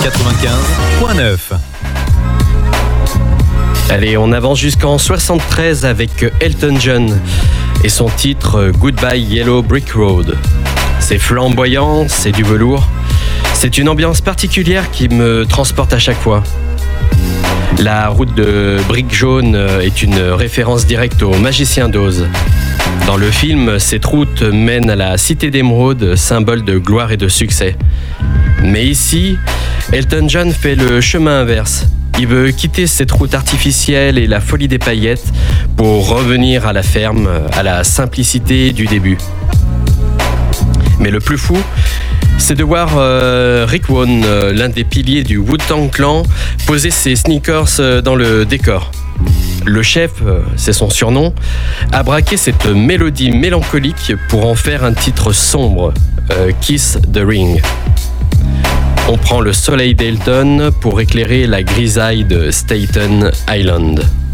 95.9. Allez, on avance jusqu'en 73 avec Elton John et son titre Goodbye Yellow Brick Road. C'est flamboyant, c'est du velours. C'est une ambiance particulière qui me transporte à chaque fois. La route de briques jaunes est une référence directe au Magicien d'Oz. Dans le film, cette route mène à la Cité d'Émeraude, symbole de gloire et de succès. Mais ici, Elton John fait le chemin inverse. Il veut quitter cette route artificielle et la folie des paillettes pour revenir à la ferme, à la simplicité du début. Mais le plus fou, c'est de voir Rick Warren, l'un des piliers du Wu-Tang Clan, poser ses sneakers dans le décor. Le chef, c'est son surnom, a braqué cette mélodie mélancolique pour en faire un titre sombre, Kiss the Ring. On prend le soleil d'Elton pour éclairer la grisaille de Staten Island.